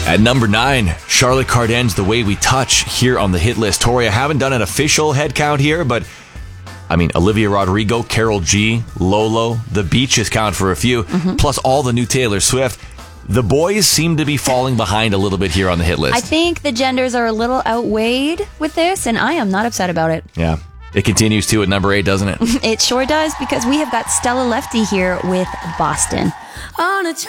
At number 9, Charlotte Cardin's The Way We Touch here on the hit list. Tori, I haven't done an official head count here, but I mean, Olivia Rodrigo, Karol G, Lolo, The Beaches count for a few, plus all the new Taylor Swift. The boys seem to be falling behind a little bit here on the hit list. I think the genders are a little outweighed with this, and I am not upset about it. Yeah. It continues too at number 8, doesn't it? It sure does, because we have got Stella Lefty here with Boston. On a